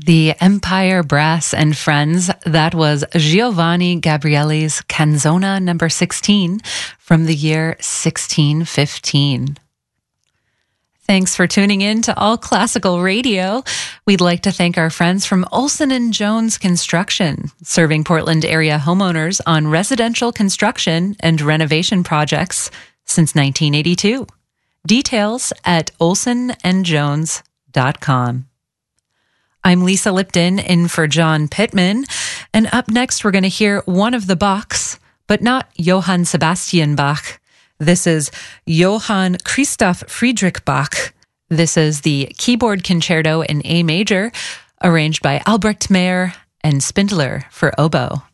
The Empire Brass and Friends, that was Giovanni Gabrieli's Canzona number 16 from the year 1615. Thanks for tuning in to All Classical Radio. We'd like to thank our friends from Olson & Jones Construction, serving Portland area homeowners on residential construction and renovation projects since 1982. Details at olsonandjones.com. I'm Lisa Lipton in for John Pittman, and up next we're going to hear one of the Bachs, but not Johann Sebastian Bach. This is Johann Christoph Friedrich Bach. This is the Keyboard Concerto in A major, arranged by Albrecht Meyer and Spindler for oboe.